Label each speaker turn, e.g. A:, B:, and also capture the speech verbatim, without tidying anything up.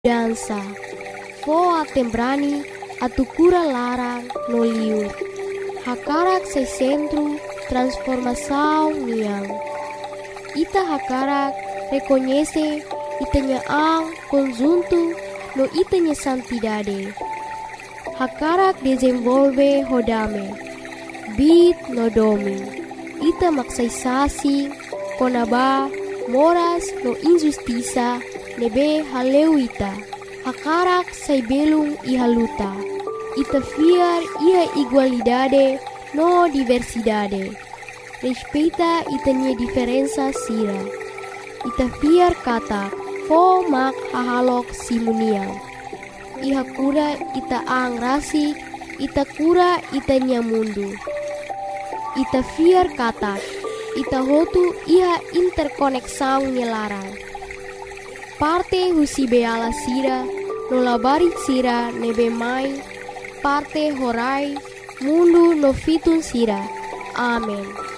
A: dança, fo atembrani atukura larang no liur. Hakarak sai centro transformação niang. Ita hakarak reconhece itanya ang conjunto no itanya santidade. Hakarak desenvolve hodame, bit no domi. Ita maksaisasi konaba moras no injustiça nebe haleuita. Hakarak sai belum ihaluta. Ita fiar ia igualdade no diversidade. Respeita itanya diferença sira. Ita fiar kata fo mak hahalok simuniang. Iha kura ita ang rasi, ita kura itanya mundu. Ita fiar kata, ita hotu iha interkoneksang nyelarang. Parte husi beala sira, nolabari sira nebe mai, parte horai, mundu no fitun sira. Amen.